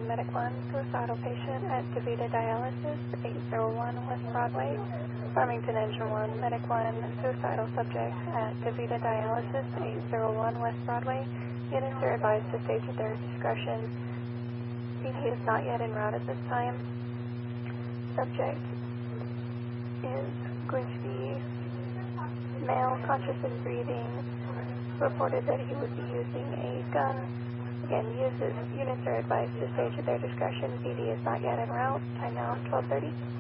Medic 1, suicidal patient at DaVita Dialysis, 801 West Broadway. Farmington Engine 1, Medic 1, suicidal subject at DaVita Dialysis, 801 West Broadway. Units are advised to stage at their discretion. PD is not yet en route at this time. Subject is going to be male, conscious and breathing. Reported that he would be using a gun. Again, units are advised to stage at their discretion. PD is not yet en route. Time now, 12:30.